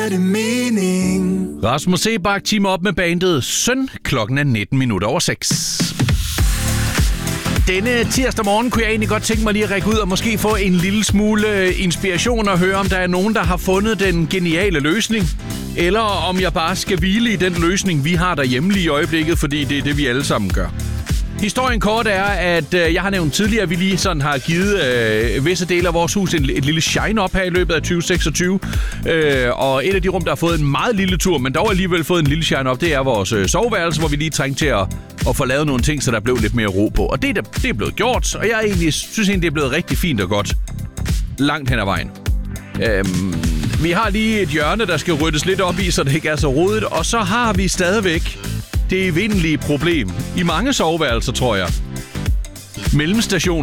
Rasmus Seebach timer op med bandet Søn. Klokken er 19:19. Denne tirsdag morgen kunne jeg egentlig godt tænke mig lige at række ud og måske få en lille smule inspiration og høre, om der er nogen, der har fundet den geniale løsning. Eller om jeg bare skal hvile i den løsning, vi har derhjemme lige i øjeblikket, fordi det er det, vi alle sammen gør. Historien kort er, at jeg har nævnt tidligere, at vi lige sådan har givet visse dele af vores hus et lille shine-up her i løbet af 2026. Og et af de rum, der har fået en meget lille tur, men dog alligevel fået en lille shine-up, det er vores soveværelse, hvor vi lige trængte til at få lavet nogle ting, så der blev lidt mere ro på. Og det er blevet gjort, og jeg synes egentlig, det er blevet rigtig fint og godt langt hen ad vejen. Vi har lige et hjørne, der skal ryddes lidt op i, så det ikke er så rodet, og så har vi stadigvæk det evindelige problem i mange soveværelser, tror jeg. Mellemstationen